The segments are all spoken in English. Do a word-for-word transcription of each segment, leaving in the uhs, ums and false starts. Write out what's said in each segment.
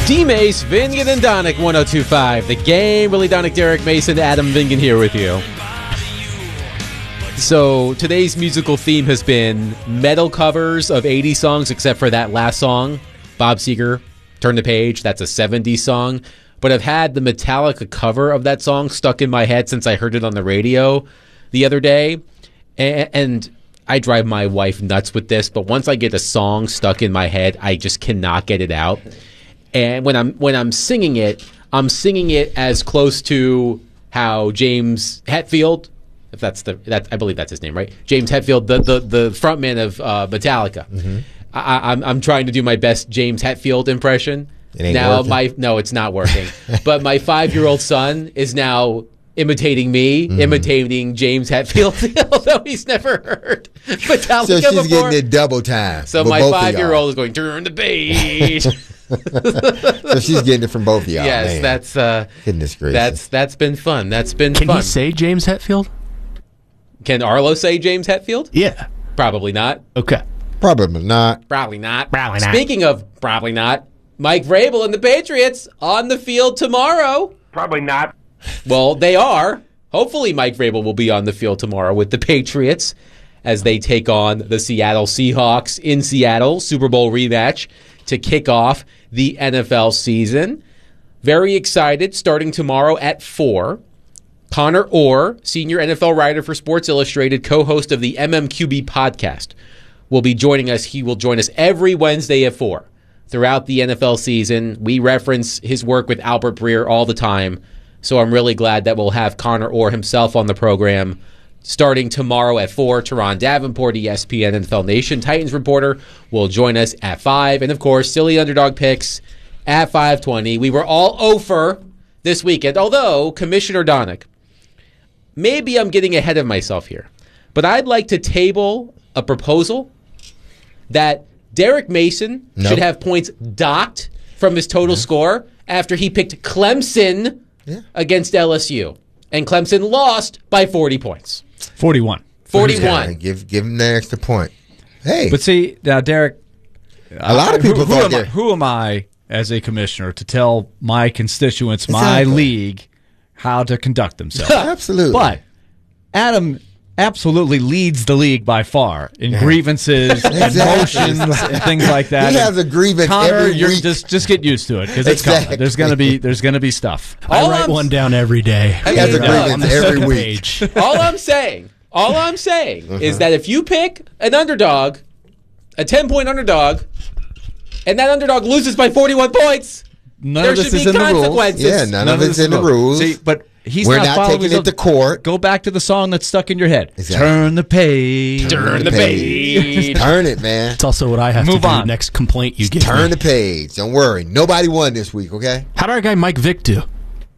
D-Mace, Vingan, and Donick, one oh two point five. The Game, Willie Donick, Derek Mason, Adam Vingan here with you. So today's musical theme has been metal covers of eighties songs, except for that last song, Bob Seger, Turn the Page. That's a seventies song. But I've had the Metallica cover of that song stuck in my head since I heard it on the radio the other day. And, and I drive my wife nuts with this, but once I get a song stuck in my head, I just cannot get it out. And when I'm when I'm singing it, I'm singing it as close to how James Hetfield, if that's the that I believe that's his name, right? James Hetfield, the the, the frontman of uh, Metallica. Mm-hmm. I, I'm I'm trying to do my best James Hetfield impression. It ain't now working. my no, it's not working. But my five-year-old son is now imitating me, mm-hmm. imitating James Hetfield, although he's never heard Metallica So she's before. getting it double time. So my five-year-old is going, turn the page. So she's getting it from both of y'all. Yes, man. that's uh, Goodness gracious. that's that's been fun. That's been Can fun. he say James Hetfield? Can Arlo say James Hetfield? Yeah. Probably not. Okay. Probably not. Probably not. Probably not. Speaking of probably not, Mike Vrabel and the Patriots on the field tomorrow. Probably not. Well, they are. Hopefully Mike Vrabel will be on the field tomorrow with the Patriots as they take on the Seattle Seahawks in Seattle, Super Bowl rematch to kick off the N F L season. Very excited, starting tomorrow at four. Connor Orr, senior N F L writer for Sports Illustrated, co-host of the M M Q B podcast, will be joining us. He will join us every Wednesday at four throughout the N F L season. We reference his work with Albert Breer all the time, so I'm really glad that we'll have Connor Orr himself on the program starting tomorrow at four. Teron Davenport, E S P N N F L Nation Titans reporter, will join us at five. And, of course, Silly Underdog Picks at five twenty. We were all over this weekend, although, Commissioner Donick, maybe I'm getting ahead of myself here, but I'd like to table a proposal that Derek Mason Nope. should have points docked from his total score after he picked Clemson Yeah. against L S U. And Clemson lost by forty points. forty-one. forty-one. Yeah, give give him the extra point. Hey, But see, now, Derek, a lot of who- people who, thought am I, that. who am I as a commissioner to tell my constituents, my Exactly. league, how to conduct themselves? Absolutely. But Adam absolutely leads the league by far in grievances and Exactly. motions and things like that. He has a grievance Connor, every you're week. just just get used to it because it's Exactly. coming. There's gonna be there's gonna be stuff. I All write I'm- one down every day. He has a mean, grievance on the every second week. page. All I'm saying, all I'm saying is that if you pick an underdog, a ten-point underdog, and that underdog loses by forty-one points, None there of this should is be in the rules. consequences. Yeah, none, of it's this in the is rules. See, but he's We're not, not following taking his it to court. Go back to the song that's stuck in your head. Exactly. Turn the page. Turn the page. Turn it, man. It's also what I have Move to do on. next complaint you give Turn me. the page. Don't worry. Nobody won this week, okay? How did our guy Mike Vick do?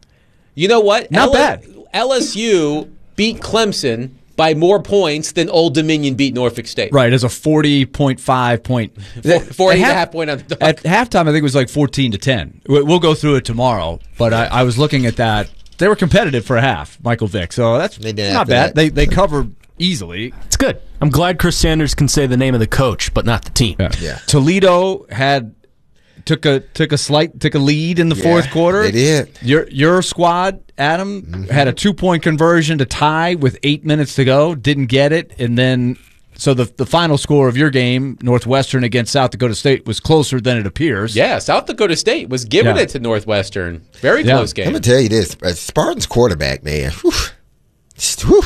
You know what? Not L- bad. L S U beat Clemson by more points than Old Dominion beat Norfolk State. Right, as a forty point five point. Four- forty At and a half- half point underdog. At halftime, I think it was like fourteen to ten. We- We'll go through it tomorrow, but I, I was looking at that. They were competitive for a half, Michael Vick, so that's They did not after bad. that. They they covered easily. It's good. I'm glad Chris Sanders can say the name of the coach, but not the team. Yeah. Toledo had took a took a slight took a lead in the fourth Yeah, quarter. they did. Your your squad, Adam, Mm-hmm. had a two point conversion to tie with eight minutes to go. Didn't get it, and then so the the final score of your game, Northwestern against South Dakota State, was closer than it appears. Yeah, South Dakota State was giving Yeah. it to Northwestern. Very Yeah. close I'm game. going to tell you this. uh, Spartan's quarterback, man. Whew, just, whew,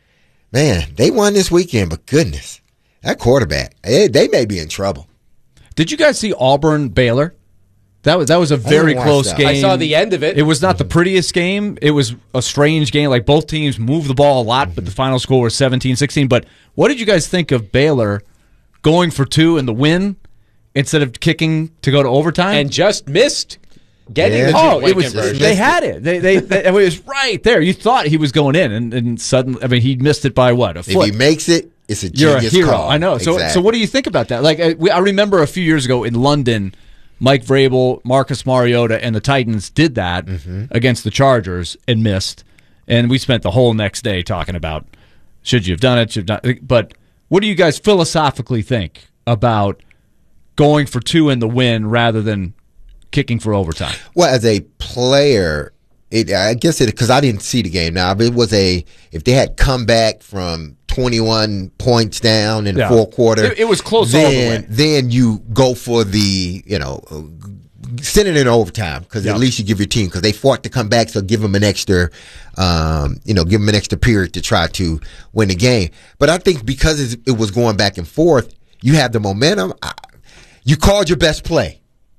man, they won this weekend, but goodness, that quarterback, they, they may be in trouble. Did you guys see Auburn Baylor? That was that was a very watch close that. game. I saw the end of it. It was not the prettiest game. It was a strange game. Like both teams moved the ball a lot, but the final score was seventeen sixteen. But what did you guys think of Baylor going for two in the win instead of kicking to go to overtime? and just missed getting Yeah. the oh, two-point it was conversion. they had it. They, they they it was right there. You thought he was going in, and, and suddenly, I mean, he missed it by what a If foot. he makes it, it's a You're a genius hero. call. I know. So, Exactly. so what do you think about that? Like, I, we, I remember a few years ago in London, Mike Vrabel, Marcus Mariota, and the Titans did that Mm-hmm. against the Chargers and missed. And we spent the whole next day talking about should you have done it, should not. But what do you guys philosophically think about going for two in the win rather than kicking for overtime. Well, as a player, it I guess it because I didn't see the game. Now, if it was a if they had come back from twenty-one points down in the Yeah. fourth quarter, It- it was close all the Then way. then you go for the you know send it in overtime because Yeah. at least you give your team because they fought to come back, so give them an extra um, you know give them an extra period to try to win the game. But I think because it's- it was going back and forth, you have the momentum. I, you called your best play.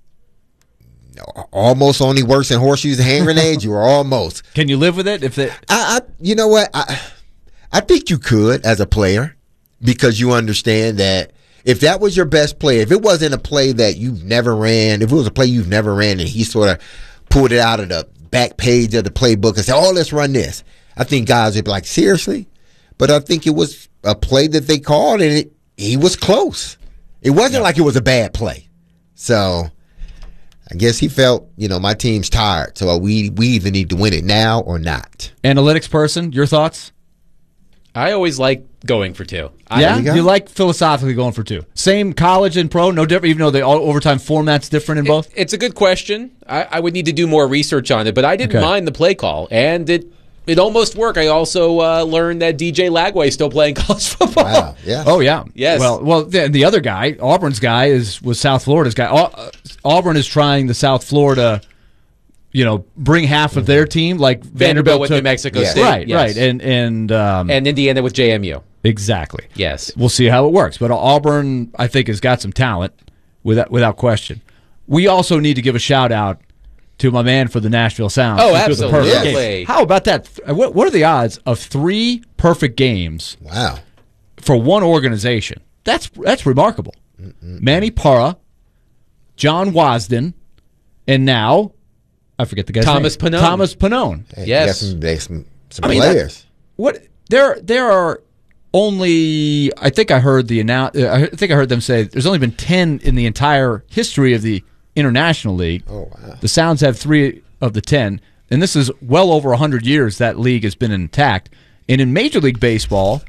Almost only worse than horseshoes and hand grenades. You were almost. Can you live with it? If it, I, I, you know what? I, I think you could as a player because you understand that if that was your best play, if it wasn't a play that you've never ran, if it was a play you've never ran, and he sort of pulled it out of the back page of the playbook and said, "Oh, let's run this," I think guys would be like, "Seriously?" But I think it was a play that they called, and it, he was close. It wasn't Yeah. like it was a bad play. So. I guess he felt, you know, my team's tired, so we we either need to win it now or not. analytics person, your thoughts? I always like going for two. I, Yeah, you you, go. like philosophically going for two. Same college and pro, no different. Even though the all overtime format's different in both. It's a good question. I, I would need to do more research on it, but I didn't Okay. mind the play call, and it it almost worked. I also uh, learned that D J Lagway is still playing college football. Wow, yeah. Oh yeah, Yes. Well, well, the, the other guy, Auburn's guy, is was South Florida's guy. Au- uh, Auburn is trying the South Florida, you know, bring half of their team like Vanderbilt Vanderbilt with took- New Mexico Yeah. State. Right, yes. right, and and um, and Indiana with J M U. exactly. Yes. We'll see how it works. But Auburn, I think, has got some talent, without without question. We also need to give a shout out to my man for the Nashville Sound. Oh, who threw the perfect absolutely. game. How about that? What, what are the odds of three perfect games Wow. for one organization? That's that's remarkable. Manny Parra, John Wasden, and now I forget the guy's Thomas name. Pannone. Thomas Pannone. Hey, Yes. you got some, there's some, some I mean, that- players. What there there are only I think I heard the annou- uh, I think I heard them say there's only been ten in the entire history of the International League. Oh, wow. The Sounds have three of the ten, and this is well over one hundred years that league has been intact. And in Major League Baseball,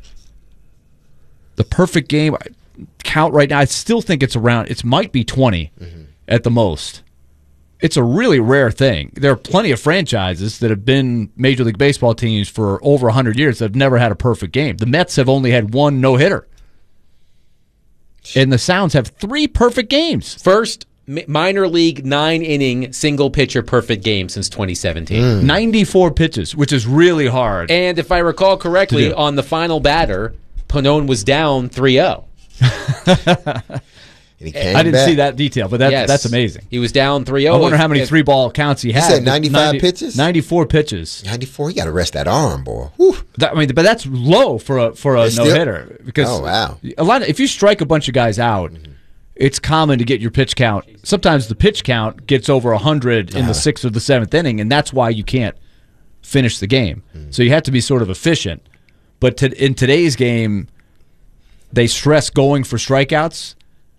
the perfect game count right now, I still think it's around, it might be twenty at the most. It's a really rare thing. There are plenty of franchises that have been Major League Baseball teams for over one hundred years that have never had a perfect game. The Mets have only had one no-hitter. And the Sounds have three perfect games. First mi- minor league nine inning single pitcher perfect game since twenty seventeen. ninety-four pitches, which is really hard. And if I recall correctly, To do. on the final batter, Pannone was down three oh. And he came I didn't back. see that detail, but that, Yes. that's amazing. He was down three oh. I wonder If- how many if- three-ball counts he had. said ninety-five pitches? ninety-four pitches. ninety-four. You got to rest that arm, boy. Whew. That, I mean, but that's low for a for a It's no still- hitter because Oh, wow. a lot of, if you strike a bunch of guys out, it's common to get your pitch count. Sometimes the pitch count gets over a hundred in the sixth or the seventh inning, and that's why you can't finish the game. So you have to be sort of efficient. But to, in today's game, they stress going for strikeouts.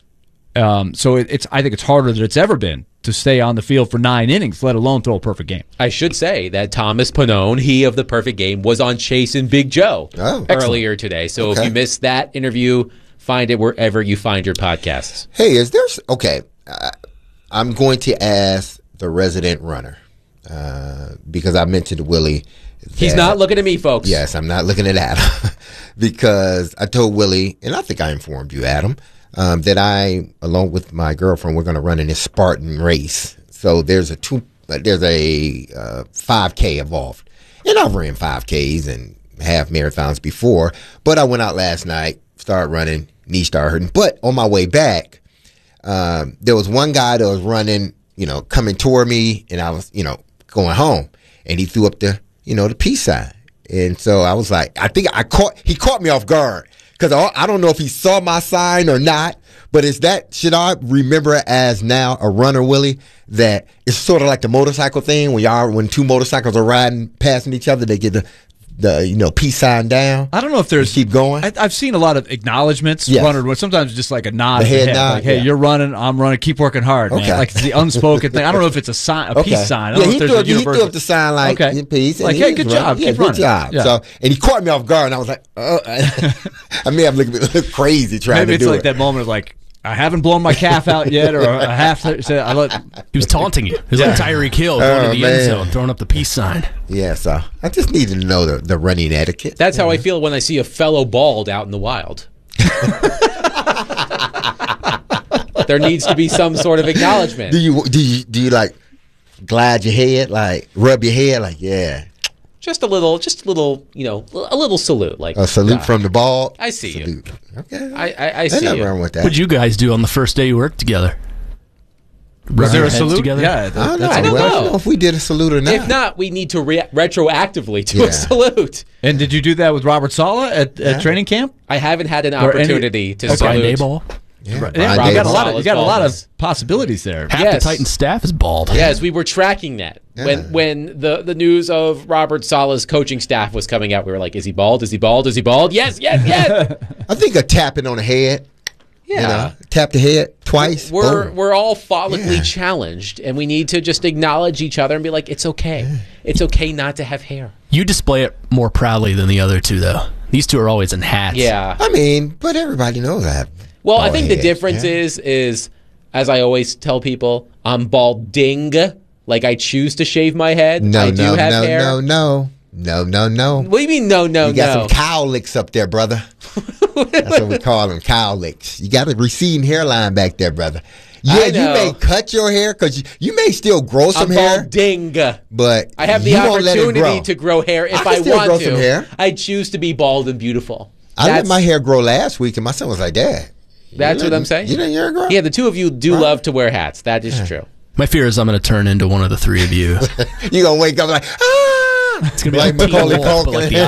Um, so it, it's I think it's harder than it's ever been to stay on the field for nine innings, let alone throw a perfect game. I should say that Thomas Pannone, he of the perfect game, was on Chase and Big Joe Oh. earlier today. So if Okay. you missed that interview, find it wherever you find your podcasts. Hey, is there s- okay? Uh, I'm going to ask the resident runner uh, because I mentioned to Willie. He's that- not looking at me, folks. Yes, I'm not looking at Adam because I told Willie, and I think I informed you, Adam, um, that I, along with my girlfriend, we're going to run in this Spartan race. So there's a two, uh, there's a uh, five K involved, and I've ran five Ks and half marathons before, but I went out last night, started running, knee started hurting. But on my way back, um, there was one guy that was running, you know, coming toward me, and I was, you know, going home, and he threw up the, you know, the peace sign. And so I was like, I think I caught, he caught me off guard because I, I don't know if he saw my sign or not, but is that, should I remember it as now a runner, Willie, that it's sort of like the motorcycle thing when y'all, when two motorcycles are riding, passing each other, they get the, the, you know, peace sign down. I don't know if there's Keep going. I, I've seen a lot of acknowledgments. Yes. Runner, sometimes just like a nod. The of head nod, like, hey, yeah. you're running. I'm running. Keep working hard, man. Okay. Like it's the unspoken thing. I don't know if it's a sign, a peace sign. I don't Yeah, know he if there's threw, a up, he threw universal. up the sign like Okay. peace. and Like, he hey, was good running. job, Yeah, keep good running. job. Yeah. So, and he caught me off guard, and I was like, oh, I may have looked, looked crazy trying Maybe to it's do like it. that moment of like, I haven't blown my calf out yet, or a half. So I let, He was taunting you. He was like Tyreek Hill going Oh, to the man. end zone, throwing up the peace sign. Yeah, so I just needed to know the, the running etiquette. That's how I feel when I see a fellow bald out in the wild. There needs to be some sort of acknowledgement. Do you do you do you like glide your head, like rub your head, like yeah, Just a little, just a little, you know, a little salute. Like a salute uh, from the ball? I see you. Salute. Okay, I, I, I Ain't see nothing you. wrong with that. What'd you guys do on the first day you worked together? was Rub there your a heads salute? together? Yeah, I don't know. I don't Well, I know. don't know if we did a salute or not. If not, we need to re- retroactively do Yeah. a salute. And did you do that with Robert Saleh at, Yeah. at training camp? I haven't had an Or any- opportunity to Okay. Brian salute. Dayball. yeah, Yeah, Brian you got a Daboll. lot of you got a lot of Baldness. possibilities there. Half Yes. the Titans staff is bald. Yes, we were tracking that. Yeah. When when the, the news of Robert Saleh's coaching staff was coming out, we were like, is he bald? Is he bald? Is he bald? Yes, yes, yes. I think a tapping on the head. Yeah. You know, tap the head twice. We're boom. we're all follically Yeah. challenged, and we need to just acknowledge each other and be like, it's okay. It's okay not to have hair. You display it more proudly than the other two, though. These two are always in hats. Yeah. I mean, but everybody knows that. Well, I bald think the head. difference Yeah. is is as I always tell people, I'm balding. Like I choose to shave my head. No, I do no, have no, hair. no, no, no, no, no. What do you mean no, no, You got no? some cow licks up there, brother. That's what we call them, cow licks. You got a receding hairline back there, brother. Yeah, I you know. may cut your hair because you, you may still grow some I'm hair, balding. but I have the you won't let it opportunity grow. to grow hair if I can I, still want grow to. some hair. I choose to be bald and beautiful. I let That's- my hair grow last week, and my son was like, "Dad, you That's let- what I'm saying. You let your hair grow? Yeah, the two of you do love to wear hats. That is true. My fear is I'm going to turn into one of the three of you. You gonna wake up like, ah, It's going to be like like, Macaulay Wolf, but like the Culkin.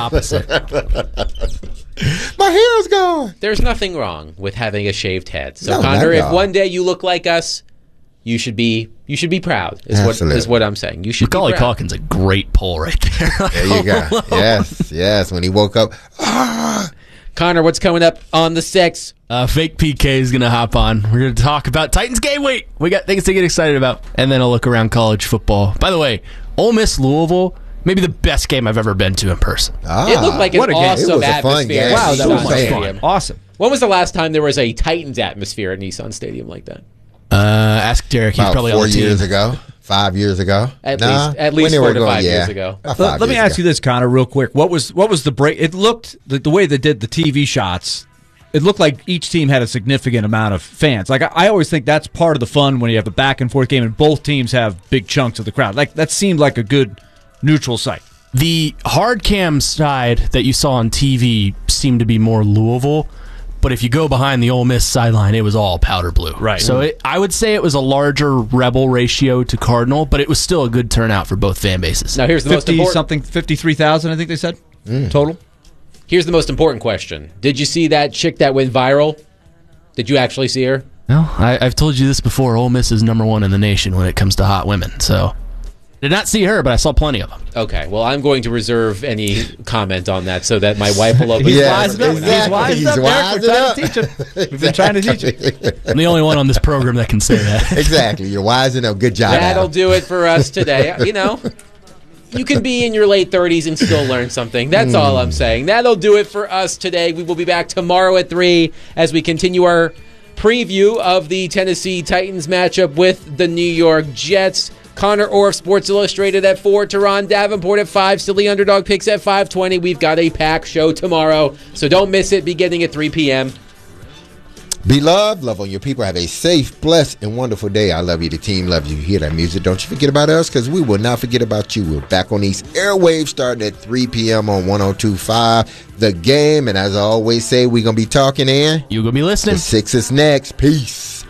opposite. My hair's gone. There's nothing wrong with having a shaved head. So, No, Connor, not at if all. one day you look like us, you should be you should be proud. Is what Absolutely. is what I'm saying. You should Macaulay be proud. Culkin's a great poll right there. There you go. Yes, yes. When he woke up, ah, Connor, what's coming up on the sixth? Uh, Fake P K is going to hop on. We're going to talk about Titans game week. We got things to get excited about. And then I'll look around college football. By the way, Ole Miss Louisville, maybe the best game I've ever been to in person. ah. It looked like an what a game. awesome It was a fun atmosphere. game. at Wow, that so was Nissan much fun. Stadium. Awesome. When was the last time there was a Titans atmosphere at Nissan Stadium like that? Uh, ask Derek. He's About probably four on the team. years ago, five years ago. At Nah, least- at when least they four were to going, five yeah. years ago. About Let, five let me years ask ago. you this, Connor, real quick. What was what was the break? It looked the, the way they did the T V shots. It looked like each team had a significant amount of fans. Like I, I always think that's part of the fun when you have a back and forth game and both teams have big chunks of the crowd. Like that seemed like a good neutral site. The hard cam side that you saw on T V seemed to be more Louisville, but if you go behind the Ole Miss sideline, it was all powder blue. Right. So it, I would say it was a larger Rebel ratio to Cardinal, but it was still a good turnout for both fan bases. Now here's the most Fifty important. something, fifty three thousand. I think they said total. Here's the most important question. Did you see that chick that went viral? Did you actually see her? No, I, I've told you this before. Ole Miss is number one in the nation when it comes to hot women. So did not see her, but I saw plenty of them. Okay, well, I'm going to reserve any comment on that so that my wife will open. He's Yeah, wising up. exactly. He's wising He's up. Derek. We're trying to wising teach him. We've been trying to teach him. I'm the only one on this program that can say that. Exactly. You're wising up. Good job. That'll Adam. do it for us today. You know, you can be in your late thirties and still learn something. That's all I'm saying. That'll do it for us today. We will be back tomorrow at three as we continue our preview of the Tennessee Titans matchup with the New York Jets. Connor Orff, Sports Illustrated at four. Teron Davenport at five. Silly Underdog Picks at five twenty. We've got a packed show tomorrow, so don't miss it. Beginning at three p.m. Be loved, love on your people. Have a safe, blessed, and wonderful day. I love you. The team loves you. You hear that music? Don't you forget about us, because we will not forget about you. We're back on these airwaves starting at three p.m. on one oh two point five The Game. And as I always say, we're going to be talking in. You gonna be listening? The six is next. Peace.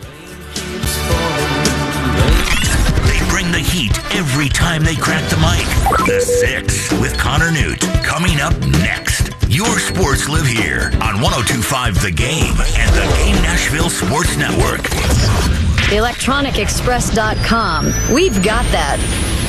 They bring the heat every time they crack the mic. The Six with Connor Newt. Coming up next. Your sports live here on one oh two point five The Game and the Game Nashville Sports Network. electronic express dot com. We've got that.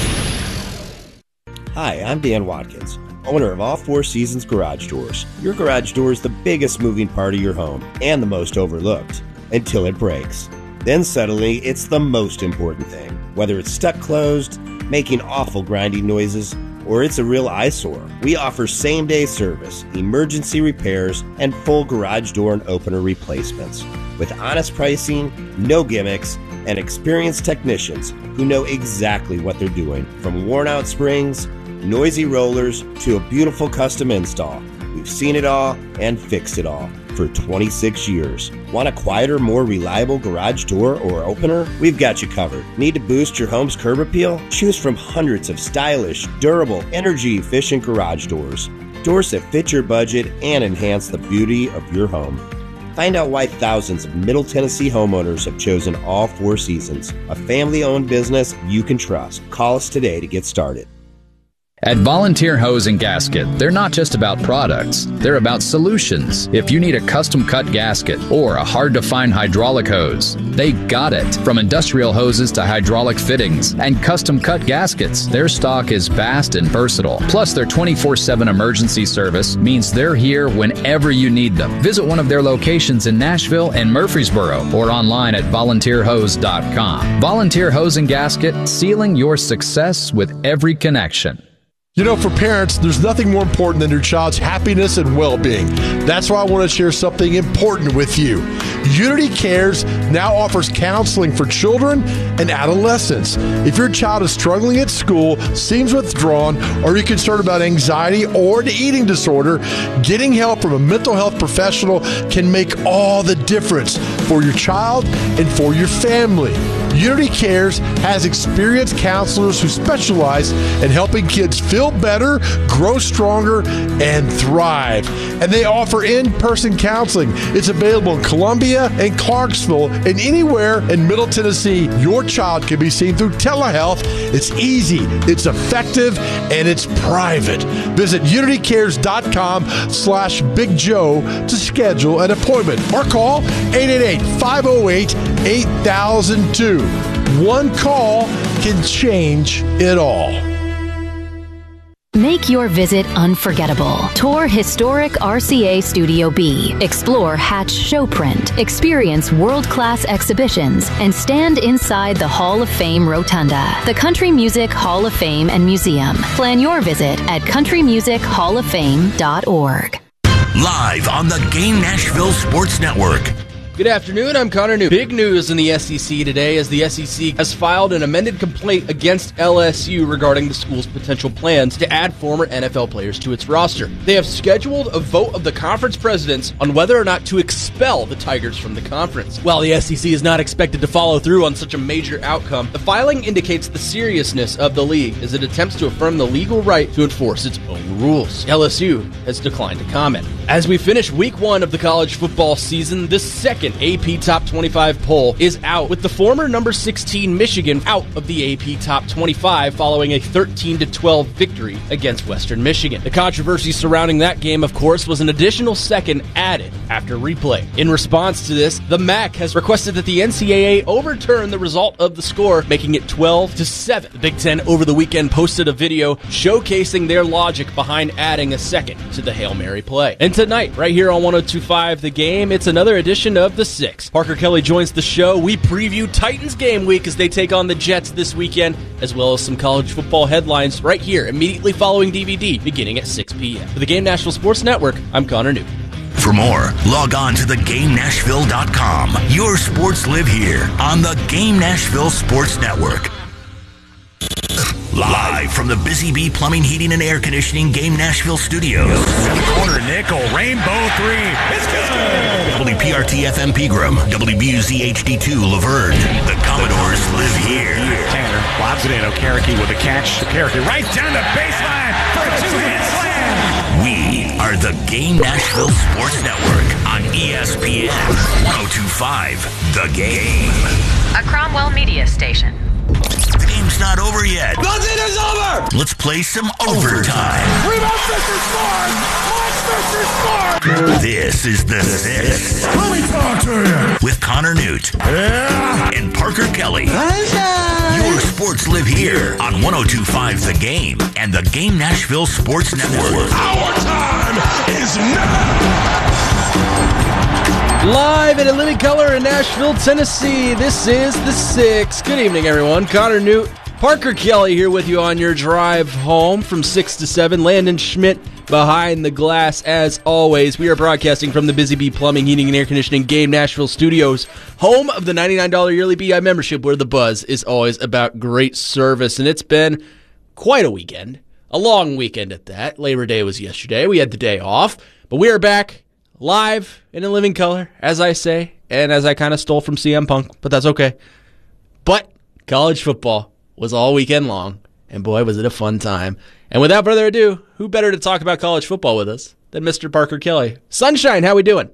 Hi, I'm Dan Watkins, owner of All Four Seasons Garage Doors. Your garage door is the biggest moving part of your home and the most overlooked until it breaks. Then suddenly, it's the most important thing. Whether it's stuck closed, making awful grinding noises, or it's a real eyesore, we offer same-day service, emergency repairs, and full garage door and opener replacements. with honest pricing, no gimmicks, and experienced technicians who know exactly what they're doing. From worn-out springs, noisy rollers, to a beautiful custom install, we've seen it all and fixed it all for twenty-six years. Want a quieter, more reliable garage door or opener? We've got you covered. Need to boost your home's curb appeal? Choose from hundreds of stylish, durable, energy-efficient garage doors. Doors that fit your budget and enhance the beauty of your home. Find out why thousands of Middle Tennessee homeowners have chosen All Four Seasons, a family-owned business you can trust. Call us today to get started. At Volunteer Hose and Gasket, they're not just about products, they're about solutions. If you need a custom-cut gasket or a hard-to-find hydraulic hose, they got it. From industrial hoses to hydraulic fittings and custom-cut gaskets, their stock is vast and versatile. Plus, their twenty-four seven emergency service means they're here whenever you need them. Visit one of their locations in Nashville and Murfreesboro or online at volunteer hose dot com. Volunteer Hose and Gasket, sealing your success with every connection. You know, for parents, there's nothing more important than your child's happiness and well-being. That's why I want to share something important with you. Unity Cares now offers counseling for children and adolescents. If your child is struggling at school, seems withdrawn, or you're concerned about anxiety or an eating disorder, getting help from a mental health professional can make all the difference for your child and for your family. Unity Cares has experienced counselors who specialize in helping kids feel better, grow stronger, and thrive. And they offer in-person counseling. It's available in Columbia and Clarksville and anywhere in Middle Tennessee. Your child can be seen through telehealth. It's easy, it's effective, and it's private. Visit unity cares dot com slash Big Joe to schedule an appointment or call eight eight eight, five oh eight, eight thousand two. One call can change it all. Make your visit unforgettable. Tour historic R C A Studio B. Explore Hatch Showprint. Experience world-class exhibitions and stand inside the Hall of Fame Rotunda, the Country Music Hall of Fame and Museum. Plan your visit at country music hall of fame dot org. Live on the Game Nashville Sports Network. Good afternoon, I'm Connor New. Big news in the S E C today as the S E C has filed an amended complaint against L S U regarding the school's potential plans to add former N F L players to its roster. They have scheduled a vote of the conference presidents on whether or not to expel the Tigers from the conference. While the S E C is not expected to follow through on such a major outcome, the filing indicates the seriousness of the league as it attempts to affirm the legal right to enforce its own rules. L S U has declined to comment. As we finish week one of the college football season, the second A P Top twenty-five poll is out, with the former number sixteen Michigan out of the A P Top twenty-five following a thirteen to twelve victory against Western Michigan. The controversy surrounding that game, of course, was an additional second added after replay. In response to this, the M A C has requested that the N C double A overturn the result of the score, making it twelve to seven. The Big Ten over the weekend posted a video showcasing their logic behind adding a second to the Hail Mary play. And tonight, right here on one oh two point five The Game, it's another edition of The Six. Parker Kelly joins the show. We preview Titans game week as they take on the Jets this weekend, as well as some college football headlines right here, immediately following D V D, beginning at six p.m. For the Game Nashville Sports Network, I'm Connor Newton. For more, log on to the game nashville dot com. Your sports live here on the Game Nashville Sports Network. Live from the Busy Bee Plumbing, Heating, and Air Conditioning Game Nashville Studios. Corner nickel, rainbow three. It's good. W P R T F M Pegram, W B U Z H D two Laverne. The Commodores live here. Tanner lobs it in. Okereke with a catch. Okereke right down the baseline for a two-hand slam. We are the Game Nashville Sports Network on E S P N one oh two point five The Game. A Cromwell Media Station. The game's not over yet. Nothing is over! Let's play some overtime. Rebound Fisher scored! Lance Fisher scored! This is The Six. Let me talk to you! With Connor Newt. Yeah! And Parker Kelly. Your sports live here on one oh two point five The Game and the Game Nashville Sports Network. Our time is now! Live in a living color in Nashville, Tennessee, this is The Six. Good evening, everyone. Connor Newt, Parker Kelly here with you on your drive home from six to seven. Landon Schmidt behind the glass. As always, we are broadcasting from the Busy Bee Plumbing, Heating, and Air Conditioning Game Nashville Studios, home of the ninety-nine dollars yearly B I membership, where the buzz is always about great service. And it's been quite a weekend, a long weekend at that. Labor Day was yesterday. We had the day off, but we are back live and in living color, as I say, and as I kind of stole from C M Punk, but that's okay. But college football was all weekend long, and boy, was it a fun time. And without further ado, who better to talk about college football with us than Mister Parker Kelly? Sunshine, how we doing?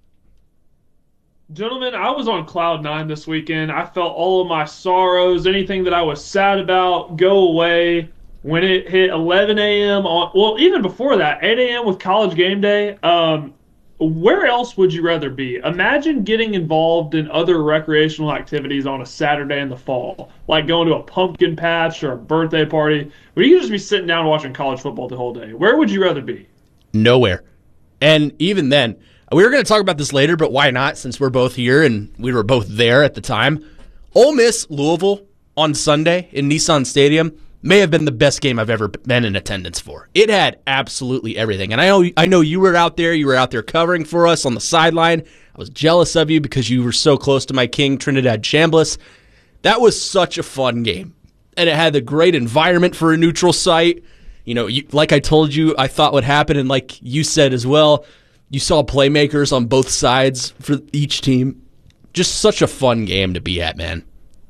Gentlemen, I was on cloud nine this weekend. I felt all of my sorrows, anything that I was sad about, go away. When it hit eleven a.m. on, well, even before that, eight a.m. with College Game Day, um, where else would you rather be? Imagine getting involved in other recreational activities on a Saturday in the fall, like going to a pumpkin patch or a birthday party, where you could just be sitting down watching college football the whole day. Where would you rather be? Nowhere. And even then, we were going to talk about this later, but why not, since we're both here and we were both there at the time. Ole Miss Louisville on Sunday in Nissan Stadium may have been the best game I've ever been in attendance for. It had absolutely everything. And I know I know you were out there. You were out there covering for us on the sideline. I was jealous of you because you were so close to my king, Trinidad Chambliss. That was such a fun game. And it had a great environment for a neutral site. You know, you, like I told you, I thought would happen, and like you said as well, you saw playmakers on both sides for each team. Just such a fun game to be at, man.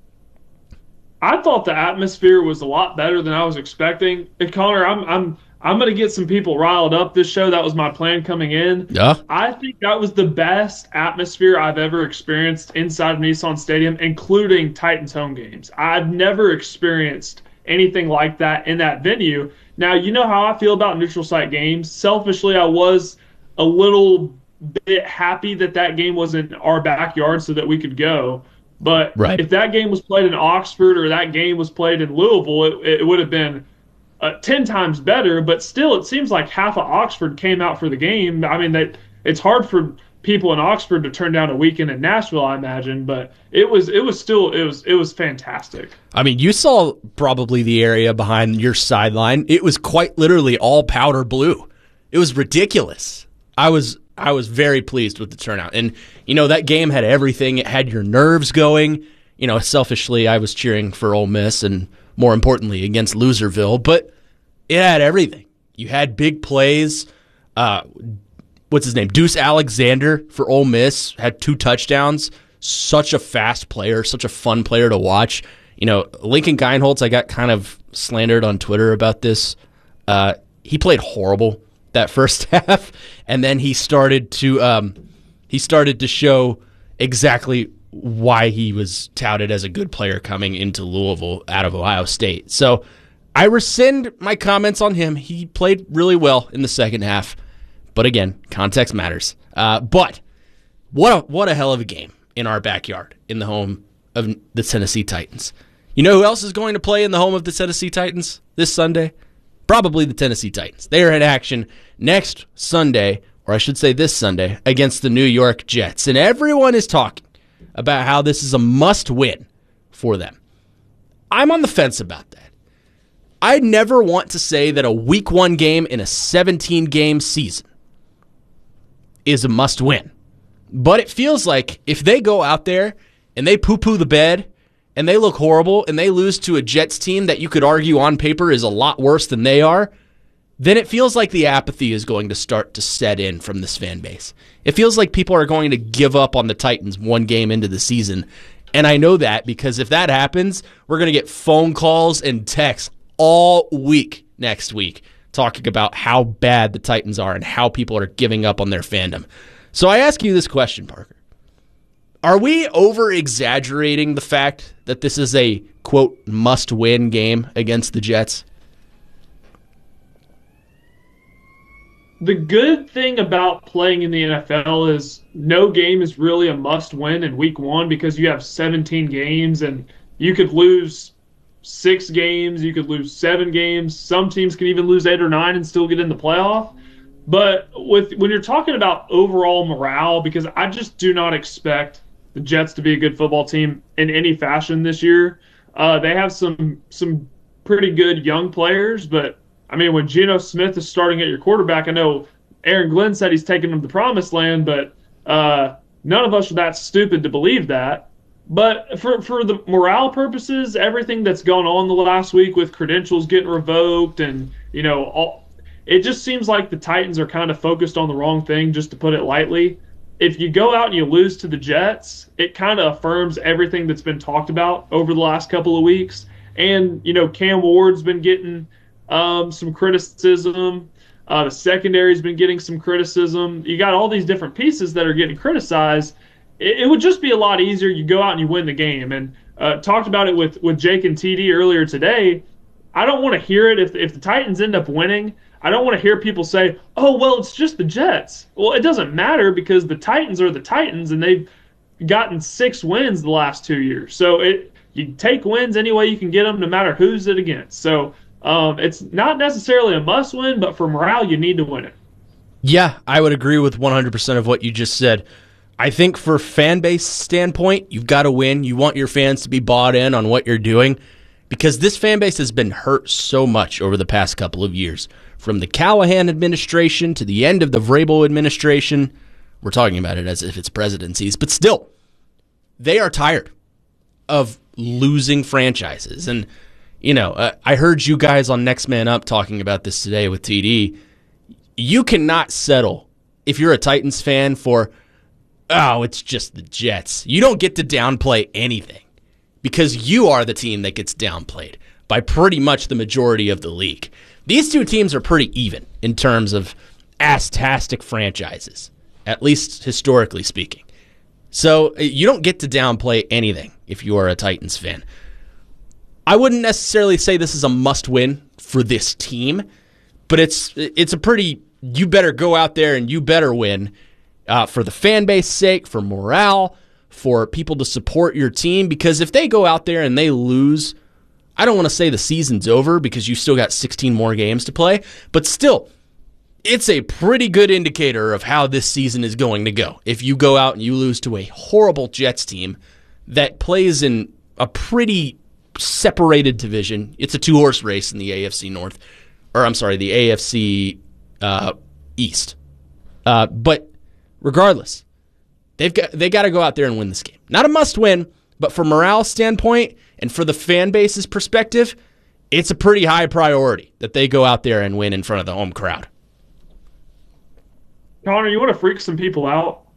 I thought the atmosphere was a lot better than I was expecting. And Connor, I'm I'm I'm gonna get some people riled up this show. That was my plan coming in. Yeah. I think that was the best atmosphere I've ever experienced inside of Nissan Stadium, including Titans home games. I've never experienced anything like that in that venue. Now, you know how I feel about neutral site games. Selfishly, I was a little bit happy that that game was in our backyard so that we could go. But right. If that game was played in Oxford or that game was played in Louisville, it, it would have been uh, ten times better. But still, it seems like half of Oxford came out for the game. I mean, that it's hard for people in Oxford to turn down a weekend in Nashville, I imagine. But it was it was still it was it was fantastic. I mean, you saw probably the area behind your sideline. It was quite literally all powder blue. It was ridiculous. I was. I was very pleased with the turnout. And, you know, that game had everything. It had your nerves going. You know, selfishly, I was cheering for Ole Miss and, more importantly, against Loserville. But it had everything. You had big plays. Uh, what's his name? Deuce Alexander for Ole Miss had two touchdowns. Such a fast player, such a fun player to watch. You know, Lincoln Geinholz, I got kind of slandered on Twitter about this. Uh, he played horrible that first half, and then he started to um, he started to show exactly why he was touted as a good player coming into Louisville out of Ohio State. So I rescind my comments on him. He played really well in the second half, but again, context matters. Uh, but what a, what a hell of a game in our backyard in the home of the Tennessee Titans. You know who else is going to play in the home of the Tennessee Titans this Sunday? Probably the Tennessee Titans. They are in action next Sunday, or I should say this Sunday, against the New York Jets. And everyone is talking about how this is a must-win for them. I'm on the fence about that. I never want to say that a week one game in a seventeen-game season is a must-win. But it feels like if they go out there and they poo-poo the bed and they look horrible, and they lose to a Jets team that you could argue on paper is a lot worse than they are, then it feels like the apathy is going to start to set in from this fan base. It feels like people are going to give up on the Titans one game into the season, and I know that because if that happens, we're going to get phone calls and texts all week next week talking about how bad the Titans are and how people are giving up on their fandom. So I ask you this question, Parker. Are we over-exaggerating the fact that this is a, quote, must-win game against the Jets? The good thing about playing in the N F L is no game is really a must-win in week one because you have seventeen games and you could lose six games, you could lose seven games. Some teams can even lose eight or nine and still get in the playoff. But with when you're talking about overall morale, because I just do not expect the Jets to be a good football team in any fashion this year. Uh, they have some some pretty good young players, but I I mean, when Geno Smith is starting at your quarterback, I know Aaron Glenn said he's taking them to the promised land, but uh, none of us are that stupid to believe that. But for for the morale purposes, everything that's gone on the last week with credentials getting revoked and, you know, all, it just seems like the Titans are kind of focused on the wrong thing, just to put it lightly. If you go out and you lose to the Jets, it kind of affirms everything that's been talked about over the last couple of weeks. And, you know, Cam Ward's been getting um, some criticism. Uh, the secondary's been getting some criticism. You got all these different pieces that are getting criticized. It, it would just be a lot easier. You go out and you win the game. And uh, talked about it with, with Jake and T D earlier today. I don't want to hear it if if the Titans end up winning. I don't want to hear people say, oh, well, it's just the Jets. Well, it doesn't matter because the Titans are the Titans, and they've gotten six wins the last two years. So it you take wins any way you can get them, no matter who's it against. So um, it's not necessarily a must-win, but for morale, you need to win it. Yeah, I would agree with one hundred percent of what you just said. I think for fan base standpoint, you've got to win. You want your fans to be bought in on what you're doing because this fan base has been hurt so much over the past couple of years. From the Callahan administration to the end of the Vrabel administration, we're talking about it as if it's presidencies, but still, they are tired of losing franchises. And, you know, uh, I heard you guys on Next Man Up talking about this today with T D. You cannot settle, if you're a Titans fan, for, oh, it's just the Jets. You don't get to downplay anything because you are the team that gets downplayed by pretty much the majority of the league. These two teams are pretty even in terms of ass-tastic franchises, at least historically speaking. So you don't get to downplay anything if you are a Titans fan. I wouldn't necessarily say this is a must-win for this team, but it's it's a pretty, you better go out there and you better win uh, for the fan base sake, for morale, for people to support your team, because if they go out there and they lose, I don't want to say the season's over because you still got sixteen more games to play, but still, it's a pretty good indicator of how this season is going to go. If you go out and you lose to a horrible Jets team that plays in a pretty separated division, it's a two-horse race in the A F C North, or I'm sorry, the A F C uh, East. Uh, but regardless, they've got they got to go out there and win this game. Not a must-win, but from morale standpoint and for the fan base's perspective, it's a pretty high priority that they go out there and win in front of the home crowd. Connor, you want to freak some people out?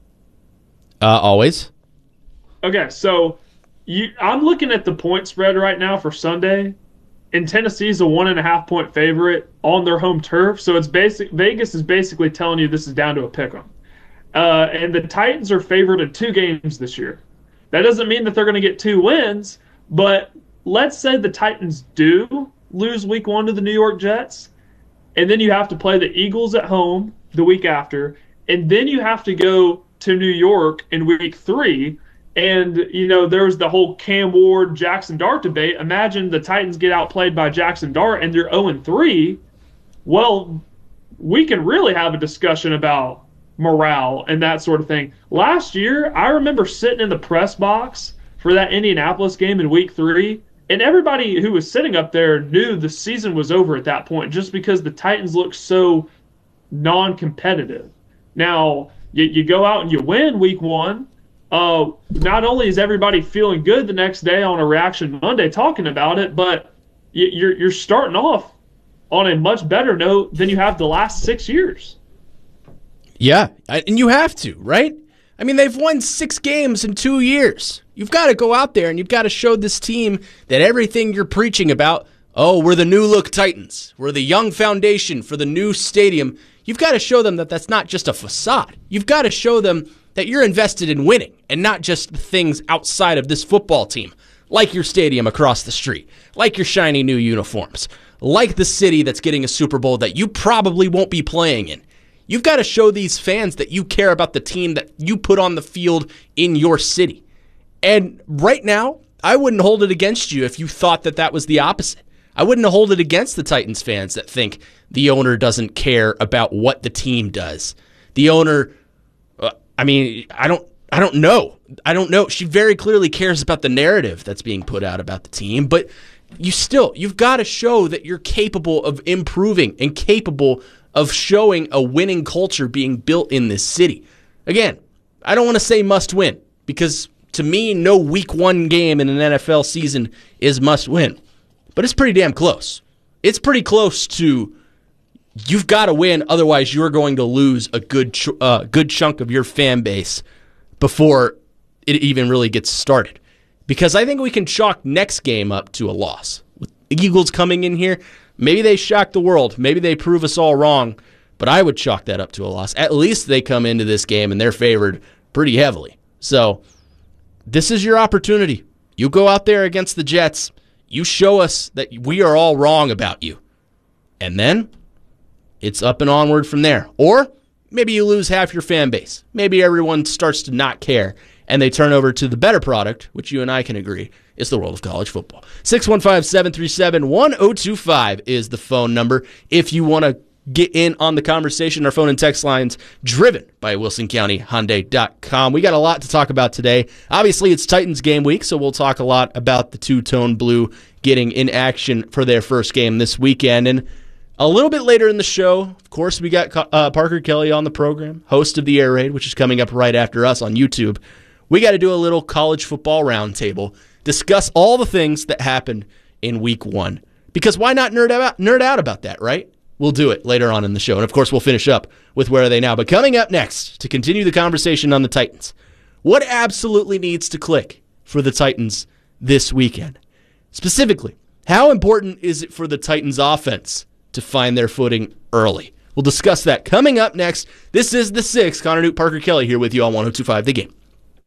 Uh, always. Okay, so you, I'm looking at the point spread right now for Sunday, and Tennessee's a one and a half point favorite on their home turf. So it's basic. Vegas is basically telling you this is down to a pick 'em. Uh, and the Titans are favored in two games this year. That doesn't mean that they're going to get two wins, but let's say the Titans do lose week one to the New York Jets, and then you have to play the Eagles at home the week after, and then you have to go to New York in week three. And, you know, there was the whole Cam Ward, Jackson Dart debate. Imagine the Titans get outplayed by Jackson Dart and they're oh and three. Well, we can really have a discussion about morale and that sort of thing. Last year, I remember sitting in the press box for that Indianapolis game in week three, and everybody who was sitting up there knew the season was over at that point just because the Titans looked so non-competitive. Now, you, you go out and you win week one. Uh, not only is everybody feeling good the next day on a Reaction Monday talking about it, but you, you're you're starting off on a much better note than you have the last six years. Yeah, and you have to, right? I mean, they've won six games in two years. You've got to go out there and you've got to show this team that everything you're preaching about, oh, we're the new look Titans, we're the young foundation for the new stadium, you've got to show them that that's not just a facade. You've got to show them that you're invested in winning and not just the things outside of this football team, like your stadium across the street, like your shiny new uniforms, like the city that's getting a Super Bowl that you probably won't be playing in. You've got to show these fans that you care about the team that you put on the field in your city. And right now, I wouldn't hold it against you if you thought that that was the opposite. I wouldn't hold it against the Titans fans that think the owner doesn't care about what the team does. The owner, uh, I mean, I don't I don't know. I don't know. She very clearly cares about the narrative that's being put out about the team, but you still, you've got to show that you're capable of improving and capable of showing a winning culture being built in this city. Again, I don't want to say must win, because to me, no week one game in an N F L season is must win. But it's pretty damn close. It's pretty close to you've got to win, otherwise you're going to lose a good ch- uh, good chunk of your fan base before it even really gets started. Because I think we can chalk next game up to a loss. With the Eagles coming in here, maybe they shock the world. Maybe they prove us all wrong, but I would chalk that up to a loss. At least they come into this game and they're favored pretty heavily. So this is your opportunity. You go out there against the Jets. You show us that we are all wrong about you. And then it's up and onward from there. Or maybe you lose half your fan base. Maybe everyone starts to not care, and they turn over to the better product, which you and I can agree is the world of college football. six one five, seven three seven, one oh two five is the phone number. If you want to get in on the conversation, our phone and text lines driven by Wilson County Hyundai dot com. We got a lot to talk about today. Obviously, it's Titans game week, so we'll talk a lot about the two-tone blue getting in action for their first game this weekend. And a little bit later in the show, of course, we got uh, Parker Kelly on the program, host of the Air Raid, which is coming up right after us on YouTube. We got to do a little college football roundtable, discuss all the things that happened in week one. Because why not nerd out, nerd out about that, right? We'll do it later on in the show. And, of course, we'll finish up with Where Are They Now. But coming up next, to continue the conversation on the Titans, what absolutely needs to click for the Titans this weekend? Specifically, how important is it for the Titans offense to find their footing early? We'll discuss that coming up next. This is The Six. Connor Newt, Parker Kelly here with you on one oh two point five The Game.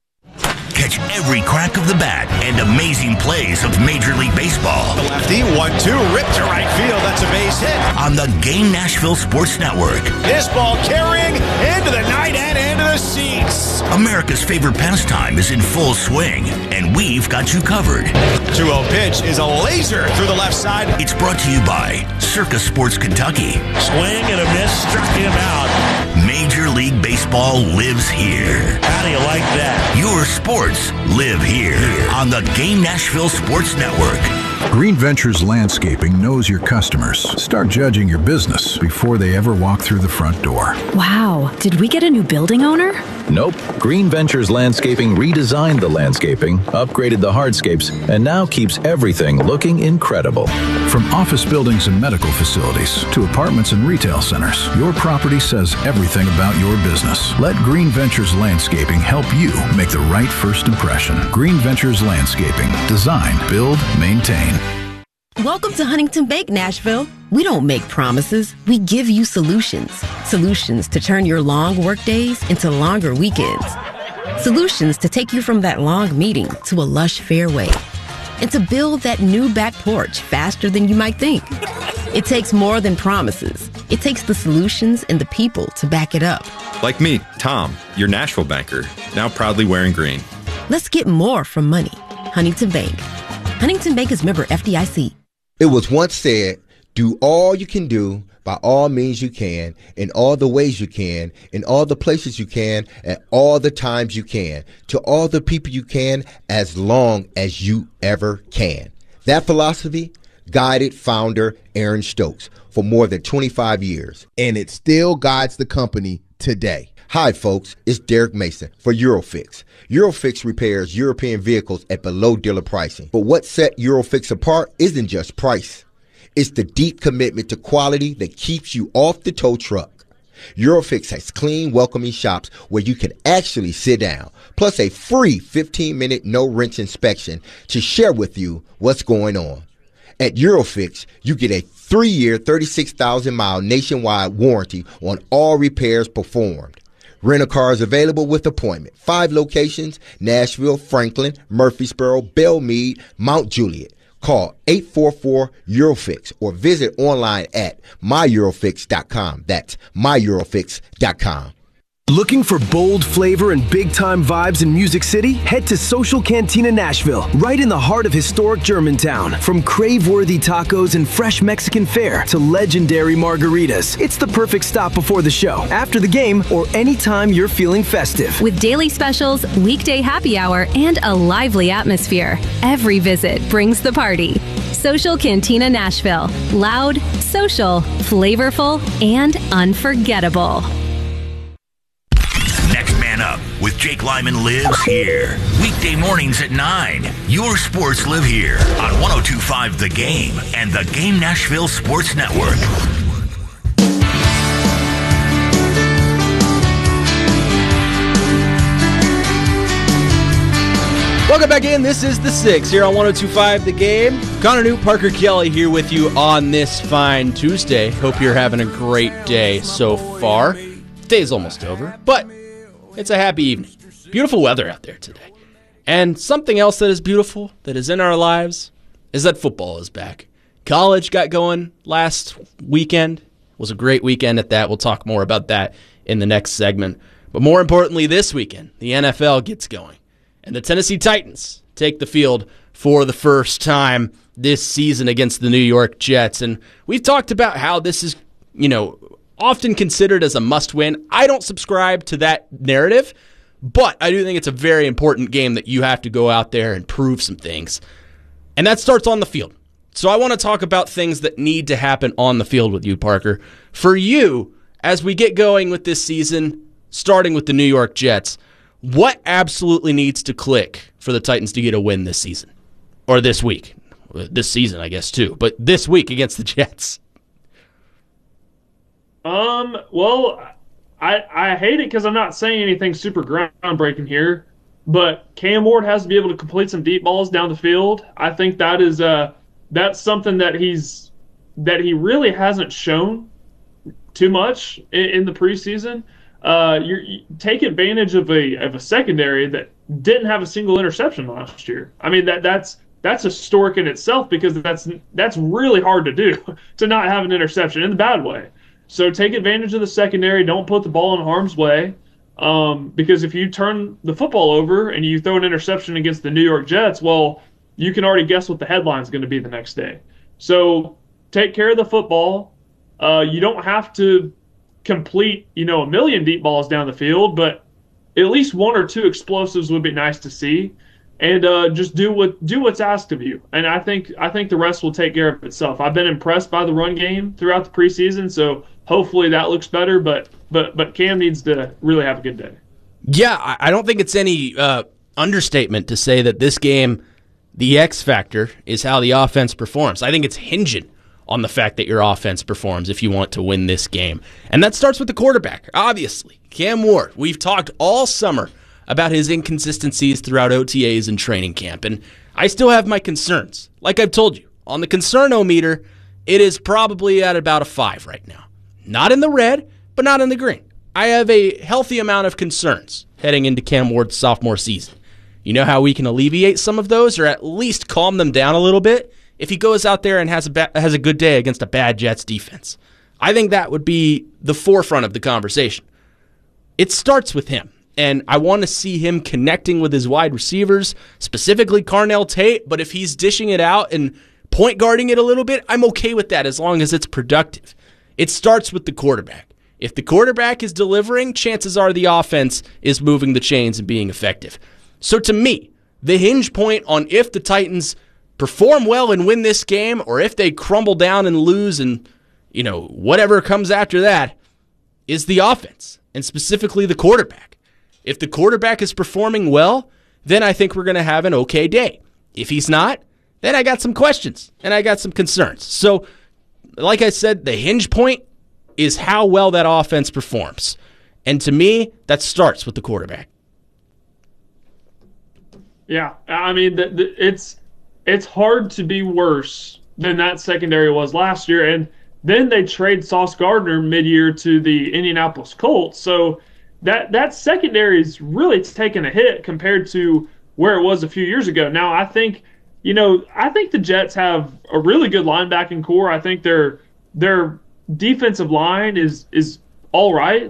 Catch every crack of the bat and amazing plays of Major League Baseball. The lefty, one two, ripped to right field. That's a base hit. On the Game Nashville Sports Network. This ball carrying into the night and into the seats. America's favorite pastime is in full swing, and we've got you covered. two oh pitch is a laser through the left side. It's brought to you by Circa Sports Kentucky. Swing and a miss, struck him out. Major League Baseball lives here. How do you like that? Your sports live here on the Game Nashville Sports Network. Green Ventures Landscaping knows your customers. Start judging your business before they ever walk through the front door. Wow, did we get a new building owner? Nope. Green Ventures Landscaping redesigned the landscaping, upgraded the hardscapes, and now keeps everything looking incredible. From office buildings and medical facilities to apartments and retail centers, your property says everything about your business. Let Green Ventures Landscaping help you make the right first impression. Green Ventures Landscaping. Design, build, maintain. Welcome to Huntington Bank, Nashville. We don't make promises. We give you solutions. Solutions to turn your long work days into longer weekends. Solutions to take you from that long meeting to a lush fairway. And to build that new back porch faster than you might think. It takes more than promises. It takes the solutions and the people to back it up. Like me, Tom, your Nashville banker, now proudly wearing green. Let's get more from money. Huntington Bank. Huntington Bank is member F D I C. It was once said, do all you can do by all means you can, in all the ways you can, in all the places you can, at all the times you can, to all the people you can, as long as you ever can. That philosophy guided founder Aaron Stokes for more than twenty-five years. And it still guides the company today. Hi, folks. It's Derek Mason for Eurofix. Eurofix repairs European vehicles at below dealer pricing. But what set Eurofix apart isn't just price. It's the deep commitment to quality that keeps you off the tow truck. Eurofix has clean, welcoming shops where you can actually sit down, plus a free fifteen-minute no-wrench inspection to share with you what's going on. At Eurofix, you get a three-year, thirty-six thousand mile nationwide warranty on all repairs performed. Rent-a-car is available with appointment. Five locations: Nashville, Franklin, Murfreesboro, Belmead, Mount Juliet. Call eight four four Eurofix or visit online at my eurofix dot com. That's my eurofix dot com. Looking for bold flavor and big-time vibes in Music City? Head to Social Cantina Nashville, right in the heart of historic Germantown. From crave-worthy tacos and fresh Mexican fare to legendary margaritas, it's the perfect stop before the show, after the game, or anytime you're feeling festive. With daily specials, weekday happy hour, and a lively atmosphere, every visit brings the party. Social Cantina Nashville. Loud, social, flavorful, and unforgettable. Next Man Up with Jake Lyman lives here. Weekday mornings at nine. Your sports live here on one oh two point five The Game and the Game Nashville Sports Network. Welcome back in. This is The Six here on one oh two point five The Game. Connor Newt, Parker Kelly here with you on this fine Tuesday. Hope you're having a great day so far. The day's almost over, but it's a happy evening. Beautiful weather out there today. And something else that is beautiful, that is in our lives, is that football is back. College got going last weekend. It was a great weekend at that. We'll talk more about that in the next segment. But more importantly, this weekend, the N F L gets going. And the Tennessee Titans take the field for the first time this season against the New York Jets. And we've talked about how this is, you know, often considered as a must-win. I don't subscribe to that narrative, but I do think it's a very important game that you have to go out there and prove some things. And that starts on the field. So I want to talk about things that need to happen on the field with you, Parker. For you, as we get going with this season, starting with the New York Jets, what absolutely needs to click for the Titans to get a win this season? Or this week. This season, I guess, too. But this week against the Jets. Um, well, I I hate it because I'm not saying anything super groundbreaking here, but Cam Ward has to be able to complete some deep balls down the field. I think that is uh that's something that he's that he really hasn't shown too much in, in the preseason. Uh, you're, you take advantage of a of a secondary that didn't have a single interception last year. I mean that that's that's historic in itself because that's that's really hard to do to not have an interception in the bad way. So take advantage of the secondary. Don't put the ball in harm's way, um, because if you turn the football over and you throw an interception against the New York Jets, well, you can already guess what the headline's going to be the next day. So take care of the football. Uh, you don't have to complete, you know, a million deep balls down the field, but at least one or two explosives would be nice to see. And uh, just do what do what's asked of you. And I think I think the rest will take care of itself. I've been impressed by the run game throughout the preseason, so hopefully that looks better. But but but Cam needs to really have a good day. Yeah, I don't think it's any uh, understatement to say that this game, the X factor is how the offense performs. I think it's hinging on the fact that your offense performs if you want to win this game. And that starts with the quarterback, obviously. Cam Ward, we've talked all summer about his inconsistencies throughout O T As and training camp, and I still have my concerns. Like I've told you, on the concern-o-meter, it is probably at about a five right now. Not in the red, but not in the green. I have a healthy amount of concerns heading into Cam Ward's sophomore season. You know how we can alleviate some of those, or at least calm them down a little bit, if he goes out there and has a ba- has a good day against a bad Jets defense. I think that would be the forefront of the conversation. It starts with him. And I want to see him connecting with his wide receivers, specifically Carnell Tate. But if he's dishing it out and point guarding it a little bit, I'm okay with that as long as it's productive. It starts with the quarterback. If the quarterback is delivering, chances are the offense is moving the chains and being effective. So to me, the hinge point on if the Titans perform well and win this game, or if they crumble down and lose and, you know, whatever comes after that, is the offense, and specifically the quarterback. If the quarterback is performing well, then I think we're going to have an okay day. If he's not, then I got some questions and I got some concerns. So, like I said, the hinge point is how well that offense performs. And to me, that starts with the quarterback. Yeah, I mean, the, the, it's it's hard to be worse than that secondary was last year. And then they trade Sauce Gardner mid-year to the Indianapolis Colts. So that that secondary is really taking a hit compared to where it was a few years ago. Now, I think, you know, I think the Jets have a really good linebacking core. I think their their defensive line is is all right,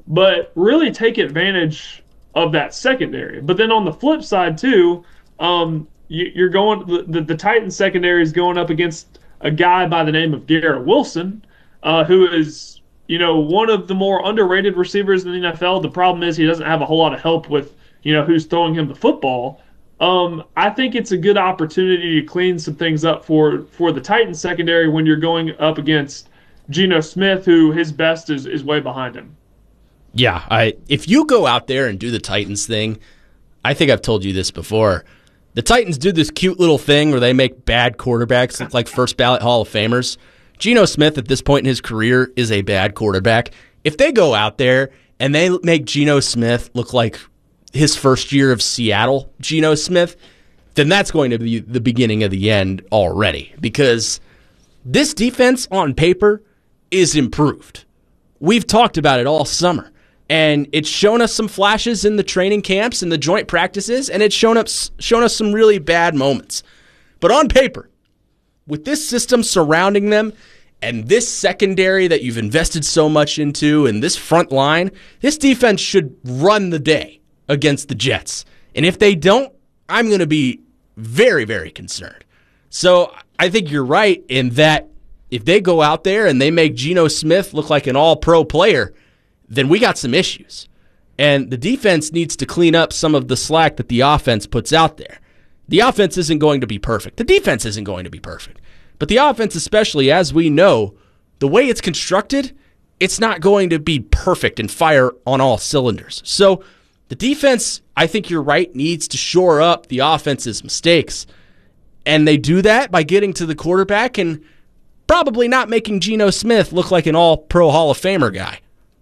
but really take advantage of that secondary. But then on the flip side too, um, you, you're going the, the the Titans secondary is going up against a guy by the name of Garrett Wilson, uh, who is you know one of the more underrated receivers in the N F L. The problem is he doesn't have a whole lot of help with you know who's throwing him the football. Um, I think it's a good opportunity to clean some things up for, for the Titans secondary when you're going up against Geno Smith, who his best is, is way behind him. Yeah, I if you go out there and do the Titans thing, I think I've told you this before. The Titans do this cute little thing where they make bad quarterbacks look like first ballot Hall of Famers. Geno Smith at this point in his career is a bad quarterback. If they go out there and they make Geno Smith look like his first year of Seattle, Geno Smith, then that's going to be the beginning of the end already, because this defense on paper is improved. We've talked about it all summer, and it's shown us some flashes in the training camps and the joint practices, and it's shown us shown us some really bad moments. But on paper, with this system surrounding them and this secondary that you've invested so much into and this front line, this defense should run the day against the Jets. And if they don't, I'm going to be very, very concerned. So I think you're right in that if they go out there and they make Geno Smith look like an all-pro player, then we got some issues. And the defense needs to clean up some of the slack that the offense puts out there. The offense isn't going to be perfect. The defense isn't going to be perfect. But the offense, especially, as we know, the way it's constructed, it's not going to be perfect and fire on all cylinders. So the defense, I think you're right, needs to shore up the offense's mistakes. And they do that by getting to the quarterback and probably not making Geno Smith look like an all-pro Hall of Famer guy.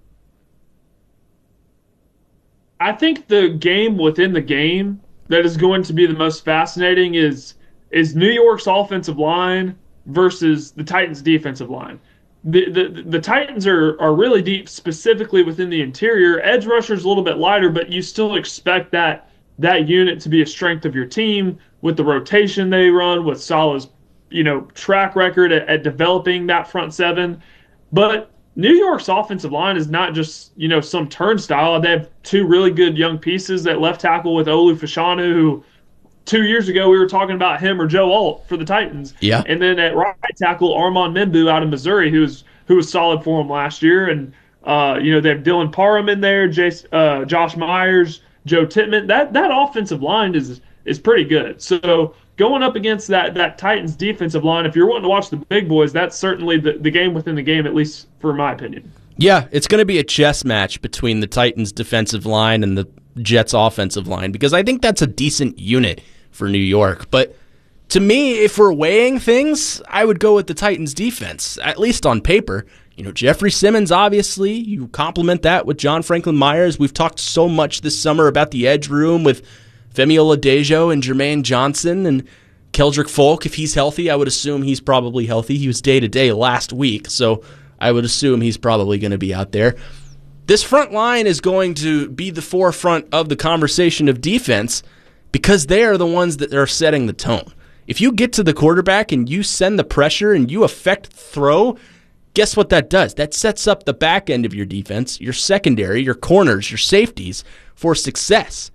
I think the game within the game that is going to be the most fascinating is is New York's offensive line versus the Titans' defensive line. The, the the Titans are, are really deep, specifically within the interior. Edge rusher's a little bit lighter, but you still expect that that unit to be a strength of your team with the rotation they run, with Saleh's you know track record at, at developing that front seven. But New York's offensive line is not just you know some turnstile. They have two really good young pieces at left tackle with Olu Fashanu, who two years ago we were talking about him or Joe Alt for the Titans. Yeah. And then at right tackle, Armand Membu out of Missouri, who's who was solid for him last year. And, uh, you know, they have Dylan Parham in there, Jace, uh, Josh Myers, Joe Tittman. That that offensive line is is pretty good. So going up against that that Titans defensive line, if you're wanting to watch the big boys, that's certainly the, the game within the game, at least for my opinion. Yeah, it's going to be a chess match between the Titans defensive line and the Jets offensive line, because I think that's a decent unit for New York. But to me, if we're weighing things, I would go with the Titans defense, at least on paper. You know, Jeffrey Simmons, obviously, you complement that with John Franklin Myers. We've talked so much this summer about the edge room with Femi Oladejo and Jermaine Johnson and Keldrick Folk. If he's healthy, I would assume he's probably healthy. He was day-to-day last week, so I would assume he's probably going to be out there. This front line is going to be the forefront of the conversation of defense because they are the ones that are setting the tone. If you get to the quarterback and you send the pressure and you affect throw, guess what that does? That sets up the back end of your defense, your secondary, your corners, your safeties for success.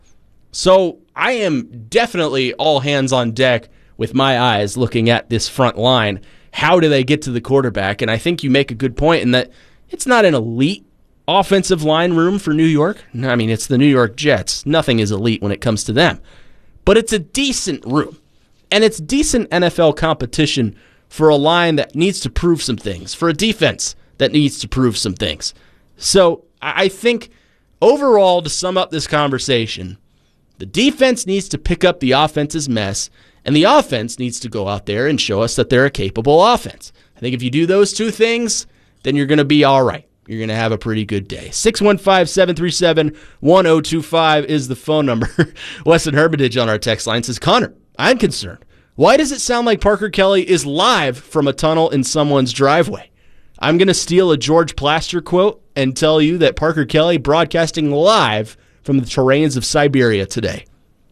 So I am definitely all hands on deck with my eyes looking at this front line. How do they get to the quarterback? And I think you make a good point in that it's not an elite offensive line room for New York. I mean, it's the New York Jets. Nothing is elite when it comes to them. But it's a decent room. And it's decent N F L competition for a line that needs to prove some things, for a defense that needs to prove some things. So I think overall, to sum up this conversation, the defense needs to pick up the offense's mess, and the offense needs to go out there and show us that they're a capable offense. I think if you do those two things, then you're going to be all right. You're going to have a pretty good day. six one five, seven three seven, one oh two five is the phone number. Weston Hermitage on our text line says, Connor, I'm concerned. Why does it sound like Parker Kelly is live from a tunnel in someone's driveway? I'm going to steal a George Plaster quote and tell you that Parker Kelly broadcasting live from the terrains of Siberia today.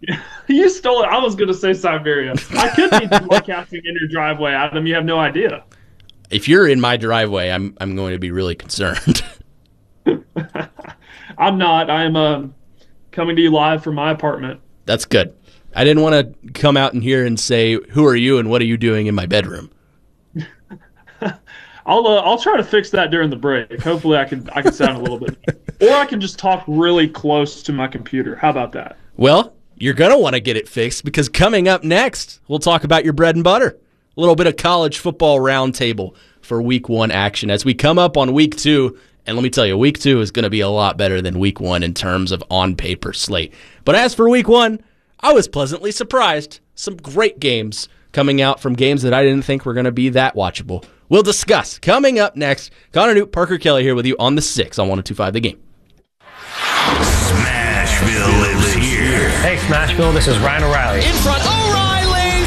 You stole it. I was going to say Siberia. I could be broadcasting in your driveway, Adam. You have no idea. If you're in my driveway, I'm I'm going to be really concerned. I'm not. I am uh, coming to you live from my apartment. That's good. I didn't want to come out in here and say, who are you and what are you doing in my bedroom? I'll uh, I'll try to fix that during the break. Hopefully I can I can sound a little bit. Or I can just talk really close to my computer. How about that? Well, you're going to want to get it fixed because coming up next, we'll talk about your bread and butter. A little bit of college football roundtable for week one action as we come up on week two. And let me tell you, week two is going to be a lot better than week one in terms of on-paper slate. But as for week one, I was pleasantly surprised. Some great games coming out from games that I didn't think were going to be that watchable. We'll discuss coming up next. Connor Newt, Parker Kelly here with you on the six on one oh two point five The Game. Smashville lives here. Hey, Smashville, this is Ryan O'Reilly. In front, O'Reilly!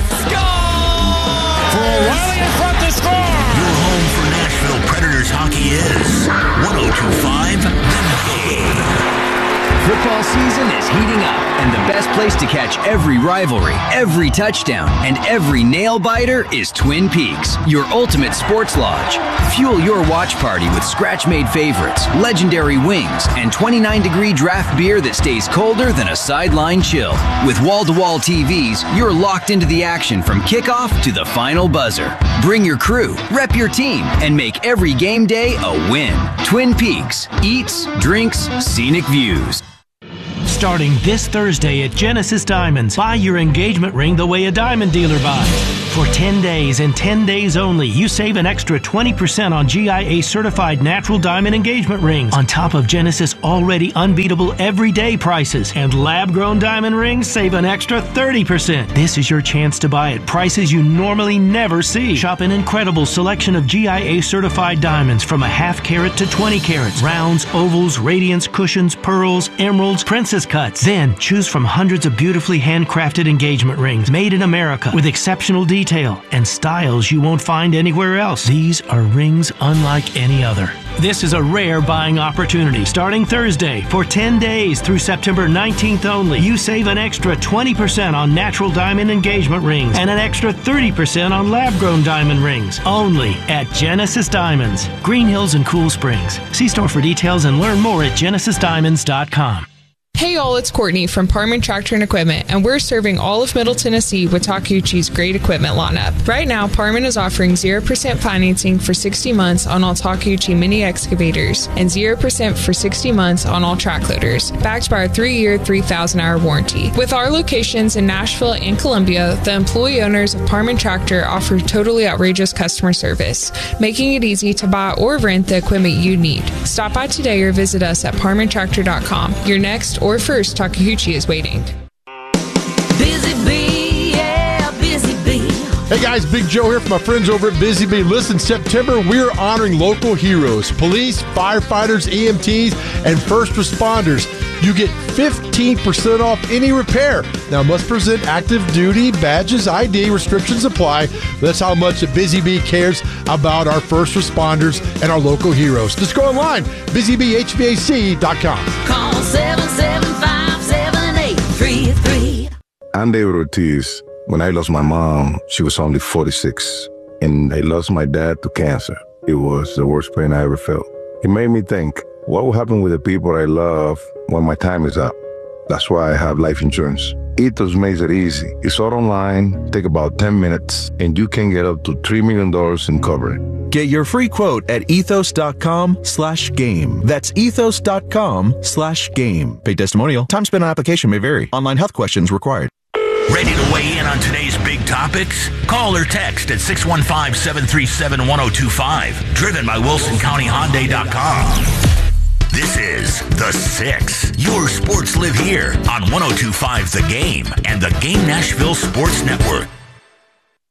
Score! For O'Reilly in front to score! Your home for Nashville Predators hockey is one oh two point five The Game. Football season is heating up, and the best place to catch every rivalry, every touchdown, and every nail-biter is Twin Peaks, your ultimate sports lodge. Fuel your watch party with scratch-made favorites, legendary wings, and twenty-nine degree draft beer that stays colder than a sideline chill. With wall-to-wall T Vs, you're locked into the action from kickoff to the final buzzer. Bring your crew, rep your team, and make every game day a win. Twin Peaks. Eats, drinks, scenic views. Starting this Thursday at Genesis Diamonds, buy your engagement ring the way a diamond dealer buys. For ten days and ten days only, you save an extra twenty percent on G I A-certified natural diamond engagement rings, on top of Genesis' already unbeatable everyday prices. And lab-grown diamond rings save an extra thirty percent. This is your chance to buy at prices you normally never see. Shop an incredible selection of G I A-certified diamonds from a half carat to twenty carats. Rounds, ovals, radiance, cushions, pearls, emeralds, princess cuts. Then choose from hundreds of beautifully handcrafted engagement rings made in America with exceptional detail and styles you won't find anywhere else. These are rings unlike any other. This is a rare buying opportunity. Starting Thursday for ten days through September nineteenth only, you save an extra twenty percent on natural diamond engagement rings and an extra thirty percent on lab-grown diamond rings. Only at Genesis Diamonds, Green Hills and Cool Springs. See store for details and learn more at genesis diamonds dot com. Hey y'all, it's Courtney from Parman Tractor and Equipment, and we're serving all of Middle Tennessee with Takeuchi's great equipment lineup. Right now, Parman is offering zero percent financing for sixty months on all Takeuchi mini excavators and zero percent for sixty months on all track loaders, backed by our three-year, three thousand hour warranty. With our locations in Nashville and Columbia, the employee owners of Parman Tractor offer totally outrageous customer service, making it easy to buy or rent the equipment you need. Stop by today or visit us at parman tractor dot com. Your next or first Takeuchi is waiting. Busy Bee, yeah, Busy Bee. Hey guys, Big Joe here from my friends over at Busy Bee. Listen, September, we're honoring local heroes, police, firefighters, E M Ts, and first responders. You get fifteen percent off any repair. Now, must present active duty badges, I D, restrictions apply. That's how much Busy Bee cares about our first responders and our local heroes. Just go online, busy bee h v a c dot com. Call seven seven five, seven eight three three. I'm David Ortiz. When I lost my mom, she was only forty-six. And I lost my dad to cancer. It was the worst pain I ever felt. It made me think, what will happen with the people I love when my time is up? That's why I have life insurance. Ethos makes it easy. It's all online, take about ten minutes, and you can get up to three million dollars in coverage. Get your free quote at ethos.com slash game. That's ethos.com slash game. Paid testimonial. Time spent on application may vary. Online health questions required. Ready to weigh in on today's big topics? Call or text at six one five, seven three seven, one oh two five. Driven by Wilson County Hyundai dot com. This is The Six. Your sports live here on one oh two point five The Game and the Game Nashville Sports Network.